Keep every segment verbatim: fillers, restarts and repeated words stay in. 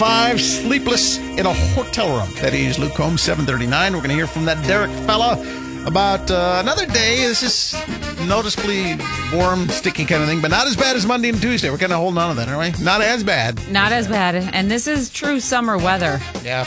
five, Sleepless in a Hotel Room. That is Luke Combs, seven thirty-nine. We're going to hear from that Derek fella about uh, another day. This is noticeably warm, sticky kind of thing, but not as bad as Monday and Tuesday. We're kind of holding on to that, aren't we? Not as bad. Not as bad. And this is true summer weather. Yeah.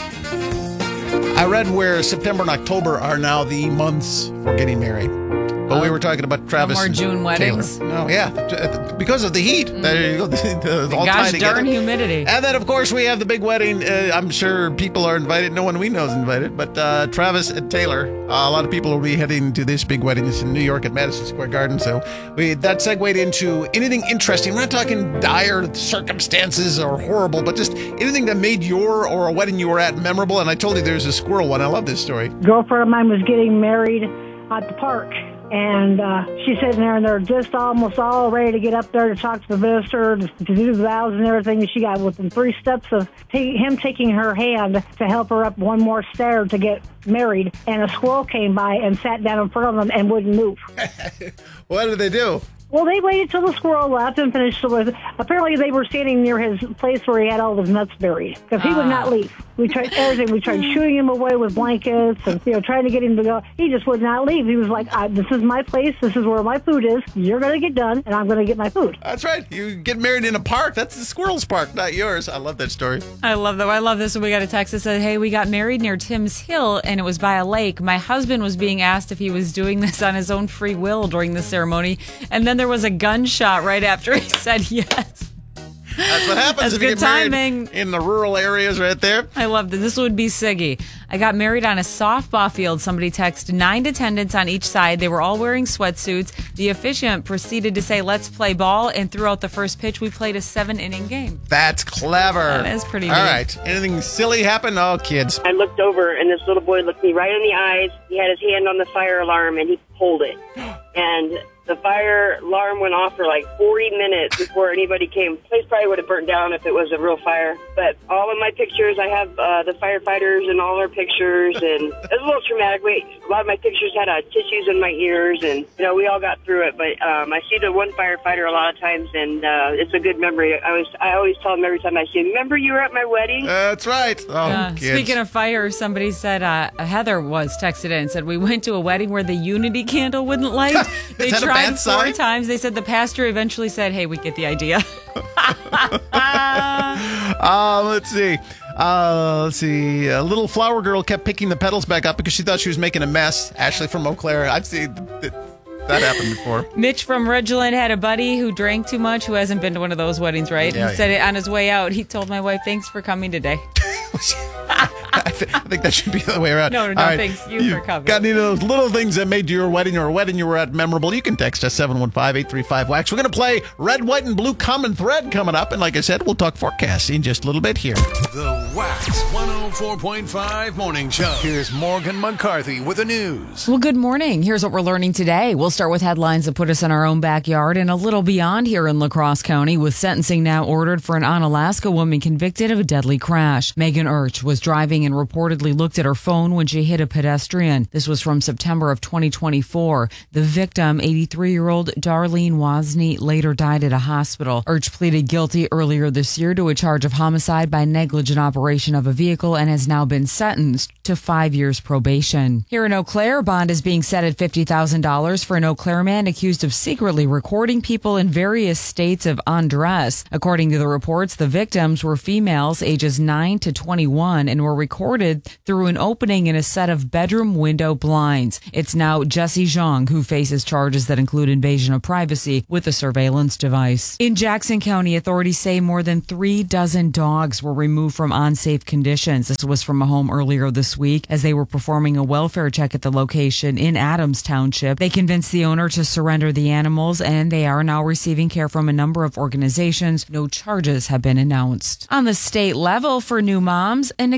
I read where September and October are now the months for getting married. But oh, we were talking about Travis. No more and June weddings. Taylor. No, yeah, because of the heat. Mm. There you go. The all gosh darn humidity. And then, of course, we have the big wedding. Uh, I'm sure people are invited. No one we know is invited. But uh, Travis and Taylor, uh, a lot of people will be heading to this big wedding. It's in New York at Madison Square Garden. So we that segued into anything interesting. We're not talking dire circumstances or horrible, but just anything that made your or a wedding you were at memorable. And I told you there's a squirrel one. I love this story. A girlfriend of mine was getting married at the park. And uh, she's sitting there, and they're just almost all ready to get up there to talk to the visitor, to, to do the vows and everything. And she got within three steps of t- him taking her hand to help her up one more stair to get married. And a squirrel came by and sat down in front of them and wouldn't move. What did they do? Well, they waited till the squirrel left and finished with. Apparently, they were standing near his place where he had all of his nuts buried because he ah. would not leave. We tried everything. We tried shooing him away with blankets and you know trying to get him to go. He just would not leave. He was like, I, "This is my place. This is where my food is. You're going to get done, and I'm going to get my food." That's right. You get married in a park. That's the squirrel's park, not yours. I love that story. I love that. I love this. When we got a text that said, "Hey, we got married near Tim's Hill, and it was by a lake. My husband was being asked if he was doing this on his own free will during the ceremony, and then there was a gunshot right after he said yes." That's what happens That's if good you get married timing. in the rural areas right there. I love this. This would be Siggy. I got married on a softball field. Somebody texted nine attendants on each side. They were all wearing sweatsuits. The officiant proceeded to say, "Let's play ball." And throughout the first pitch, we played a seven-inning game. That's clever. That is pretty all neat. Right. Anything silly happen? Oh, kids. I looked over, and this little boy looked me right in the eyes. He had his hand on the fire alarm, and he pulled it. And the fire alarm went off for like forty minutes before anybody came. The place probably would have burnt down if it was a real fire. But all of my pictures, I have uh, the firefighters and all their pictures, and it was a little traumatic. Wait, a lot of my pictures had uh, tissues in my ears, and you know we all got through it. But um, I see the one firefighter a lot of times, and uh, it's a good memory. I always, I always tell him every time I see him, "Remember you were at my wedding?" Uh, that's right. Oh, uh, kids. Speaking of fire, somebody said uh, Heather was texted in and said we went to a wedding where the Unity candle wouldn't light. They tried four sign? times. They said the pastor eventually said, "Hey, we get the idea." uh, let's see. Uh, let's see. A little flower girl kept picking the petals back up because she thought she was making a mess. Ashley from Eau Claire. I've seen th- that happen before. Mitch from Ridgeland had a buddy who drank too much, who hasn't been to one of those weddings, right? Yeah, he said yeah. it on his way out. He told my wife, "Thanks for coming today." I, th- I think that should be the other way around. No, no, no, right. thanks you, you for coming. Got any of those little things that made your wedding or a wedding you were at memorable? You can text us seven one five, eight three five, W A X. We're going to play Red, White, and Blue Common Thread coming up. And like I said, we'll talk forecast in just a little bit here. The Wax one oh four point five Morning Show. Here's Morgan McCarthy with the news. Well, good morning. Here's what we're learning today. We'll start with headlines that put us in our own backyard and a little beyond here in La Crosse County, with sentencing now ordered for an Onalaska woman convicted of a deadly crash. Megan Urch was driving and reportedly looked at her phone when she hit a pedestrian. This was from September of twenty twenty-four. The victim, eighty-three-year-old Darlene Wozni, later died at a hospital. Urch pleaded guilty earlier this year to a charge of homicide by negligent operation of a vehicle and has now been sentenced to five years probation. Here in Eau Claire, bond is being set at fifty thousand dollars for an Eau Claire man accused of secretly recording people in various states of undress. According to the reports, the victims were females ages nine to twenty-one and were recorded through an opening in a set of bedroom window blinds. It's now Jesse Zhang who faces charges that include invasion of privacy with a surveillance device. In Jackson County, authorities say more than three dozen dogs were removed from unsafe conditions. This was from a home earlier this week as they were performing a welfare check at the location in Adams Township. They convinced the owner to surrender the animals, and they are now receiving care from a number of organizations. No charges have been announced. On the state level, for new moms, an extension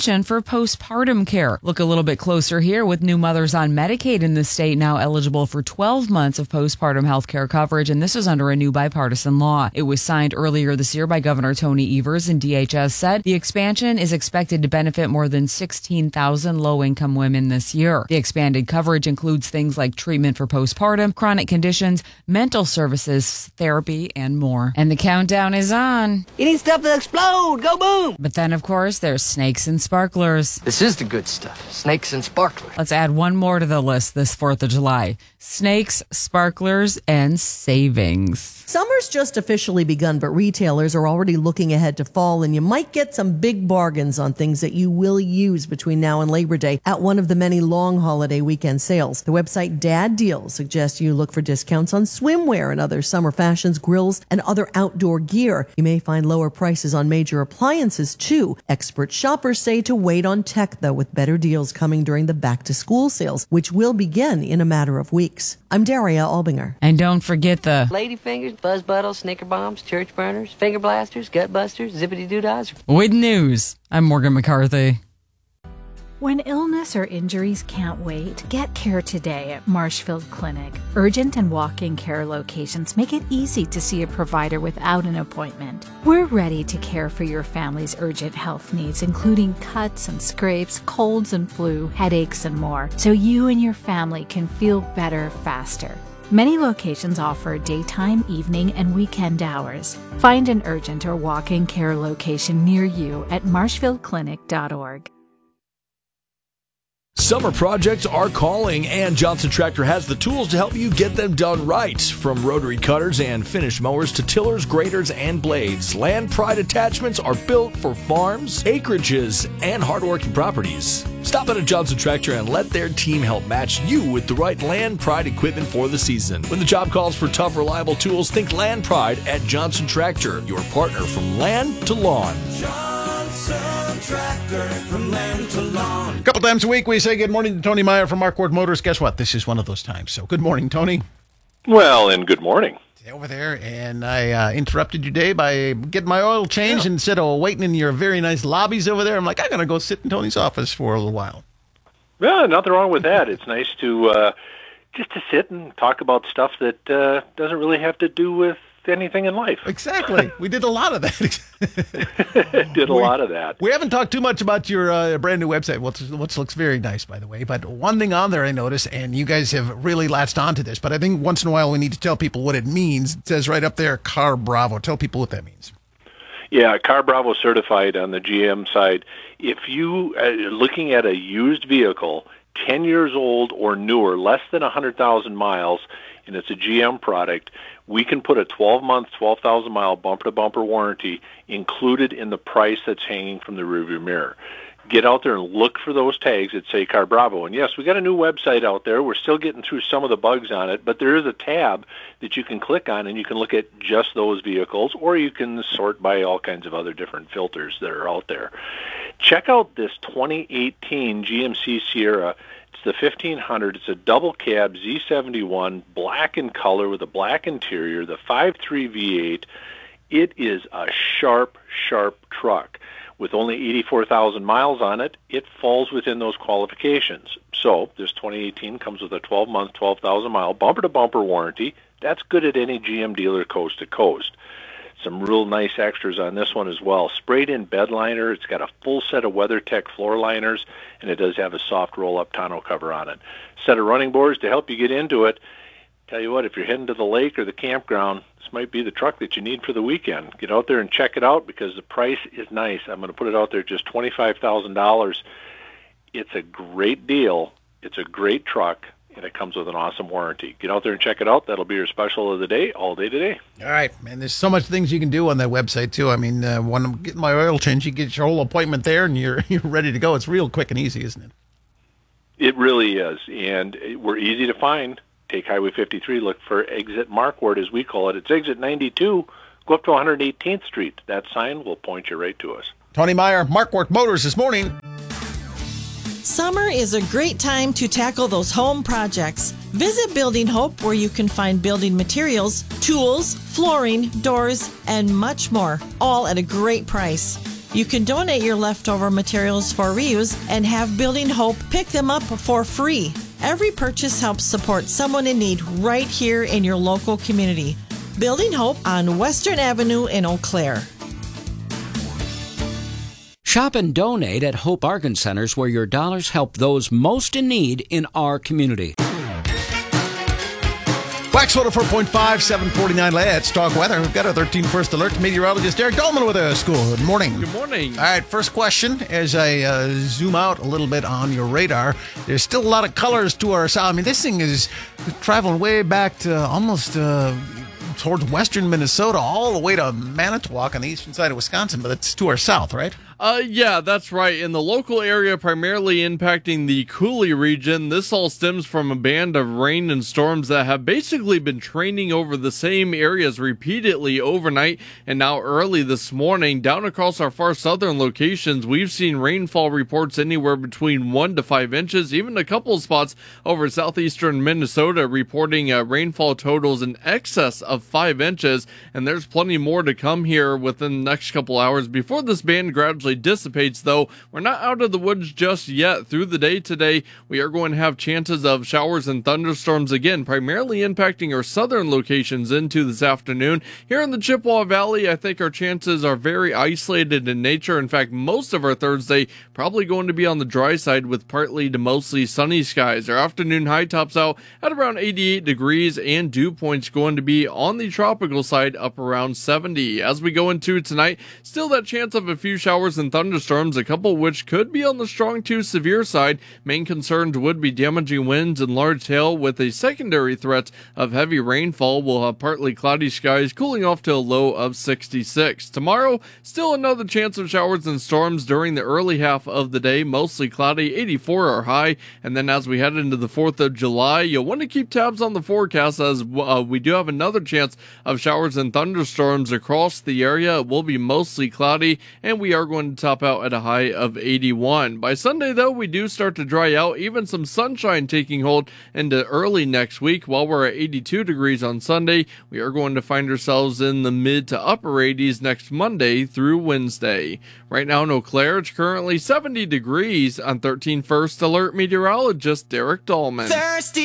expansion for postpartum care. Look a little bit closer here with new mothers on Medicaid in the state now eligible for twelve months of postpartum health care coverage, and this is under a new bipartisan law. It was signed earlier this year by Governor Tony Evers, and D H S said the expansion is expected to benefit more than sixteen thousand low-income women this year. The expanded coverage includes things like treatment for postpartum, chronic conditions, mental services, therapy, and more. And the countdown is on. You need stuff to explode. Go boom. But then, of course, there's snakes and sparklers. This is the good stuff. Snakes and sparklers. Let's add one more to the list this fourth of July. Snakes, sparklers, and savings. Summer's just officially begun, but retailers are already looking ahead to fall, and you might get some big bargains on things that you will use between now and Labor Day at one of the many long holiday weekend sales. The website Dad Deals suggests you look for discounts on swimwear and other summer fashions, grills, and other outdoor gear. You may find lower prices on major appliances, too. Expert shoppers say to wait on tech, though, with better deals coming during the back-to-school sales, which will begin in a matter of weeks. I'm Daria Albinger. And don't forget the Ladyfingers, buzz buttles, snicker bombs, church burners, finger blasters, gut busters, zippity doo-dahs. with news. I'm Morgan McCarthy. When illness or injuries can't wait, get care today at Marshfield Clinic. Urgent and walk-in care locations make it easy to see a provider without an appointment. We're ready to care for your family's urgent health needs, including cuts and scrapes, colds and flu, headaches, and more, so you and your family can feel better faster. Many locations offer daytime, evening, and weekend hours. Find an urgent or walk-in care location near you at marshfield clinic dot org. Summer projects are calling, and Johnson Tractor has the tools to help you get them done right. From rotary cutters and finished mowers to tillers, graders, and blades, Land Pride attachments are built for farms, acreages, and hardworking properties. Stop at a Johnson Tractor and let their team help match you with the right Land Pride equipment for the season. When the job calls for tough, reliable tools, think Land Pride at Johnson Tractor, your partner from land to lawn. Johnson Tractor, from land to lawn. A couple times a week we say good morning to Tony Meyer from Marquardt Motors. Guess what? This is one of those times. So good morning, Tony. Well, and good morning. Over there, and I uh, interrupted your day by getting my oil changed yeah. instead of waiting in your very nice lobbies over there. I'm like, I'm going to go sit in Tony's office for a little while. Well, nothing wrong with that. It's nice to uh, just to sit and talk about stuff that uh, doesn't really have to do with anything in life. Exactly. We did a lot of that. did a we, lot of that. We haven't talked too much about your uh, brand new website, which, which looks very nice, by the way. But one thing on there I noticed, and you guys have really latched onto this, but I think once in a while we need to tell people what it means. It says right up there, Car Bravo. Tell people what that means. Yeah, Car Bravo certified on the G M side. If you are looking at a used vehicle, ten years old or newer, less than one hundred thousand miles, and it's a G M product, we can put a twelve-month, twelve thousand mile bumper-to-bumper warranty included in the price that's hanging from the rearview mirror. Get out there and look for those tags that say Car Bravo. And yes, we got a new website out there. We're still getting through some of the bugs on it, but there is a tab that you can click on, and you can look at just those vehicles, or you can sort by all kinds of other different filters that are out there. Check out this twenty eighteen G M C Sierra. It's the fifteen hundred. It's a double cab Z seventy-one, black in color with a black interior, the five point three V eight. It is a sharp, sharp truck. With only eighty-four thousand miles on it, it falls within those qualifications. So this twenty eighteen comes with a twelve-month, twelve thousand mile bumper-to-bumper warranty. That's good at any G M dealer coast to coast. Some real nice extras on this one as well. Sprayed-in bed liner. It's got a full set of WeatherTech floor liners, and it does have a soft roll-up tonneau cover on it. Set of running boards to help you get into it. Tell you what, if you're heading to the lake or the campground, this might be the truck that you need for the weekend. Get out there and check it out because the price is nice. I'm going to put it out there just twenty-five thousand dollars. It's a great deal. It's a great truck, and it comes with an awesome warranty. Get out there and check it out. That'll be your special of the day, all day today. All right, man. There's so much things you can do on that website, too. I mean, uh, when I'm getting my oil change, you get your whole appointment there, and you're you're ready to go. It's real quick and easy, isn't it? It really is, and we're easy to find. Take Highway fifty-three, look for exit Marquardt, as we call it. It's exit ninety-two. Go up to one hundred eighteenth Street. That sign will point you right to us. Tony Meyer, Marquardt Motors this morning. Summer is a great time to tackle those home projects. Visit Building Hope, where you can find building materials, tools, flooring, doors, and much more, all at a great price. You can donate your leftover materials for reuse and have Building Hope pick them up for free. Every purchase helps support someone in need right here in your local community. Building Hope on Western Avenue in Eau Claire. Shop and donate at Hope Argan Centers, where your dollars help those most in need in our community. Wax one oh four point five, seven forty-nine. Let's talk weather. We've got our thirteen first alert. Meteorologist Derek Dolman with us. Good morning. Good morning. All right, first question. As I uh, zoom out a little bit on your radar, there's still a lot of colors to our south. I mean, this thing is traveling way back to almost uh, towards western Minnesota, all the way to Manitowoc on the eastern side of Wisconsin, but it's to our south, right? Uh, yeah, that's right. In the local area, primarily impacting the Cooley region, this all stems from a band of rain and storms that have basically been training over the same areas repeatedly overnight and now early this morning. Down across our far southern locations, we've seen rainfall reports anywhere between one to five inches, even a couple of spots over southeastern Minnesota reporting uh, rainfall totals in excess of five inches, and there's plenty more to come here within the next couple hours before this band gradually dissipates, though we're not out of the woods just yet. Through the day today, we are going to have chances of showers and thunderstorms again, primarily impacting our southern locations into this afternoon. Here in the Chippewa Valley, I think our chances are very isolated in nature. In fact, most of our Thursday probably going to be on the dry side with partly to mostly sunny skies. Our afternoon high tops out at around eighty-eight degrees, and dew points going to be on the tropical side up around seventy. As we go into tonight, still that chance of a few showers and thunderstorms, a couple which could be on the strong to severe side. Main concerns would be damaging winds and large hail, with a secondary threat of heavy rainfall. We'll have partly cloudy skies, cooling off to a low of sixty-six. Tomorrow, still another chance of showers and storms during the early half of the day, mostly cloudy, eighty-four our high. And then as we head into the fourth of July, you'll want to keep tabs on the forecast, as uh, we do have another chance of showers and thunderstorms across the area. It will be mostly cloudy, and we are going to top out at a high of eighty-one. By Sunday, though, we do start to dry out, even some sunshine taking hold into early next week. While we're at eighty-two degrees on Sunday, we are going to find ourselves in the mid to upper eighties next Monday through Wednesday. Right now in Eau Claire, it's currently seventy degrees. On thirteen First Alert meteorologist Derek Dolman. Thirsty